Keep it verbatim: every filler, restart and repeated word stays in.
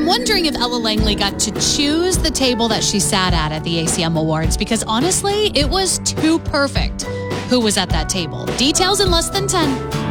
wondering if Ella Langley got to choose the table that she sat at at the A C M Awards, because honestly, it was too perfect who was at that table. Details in less than ten.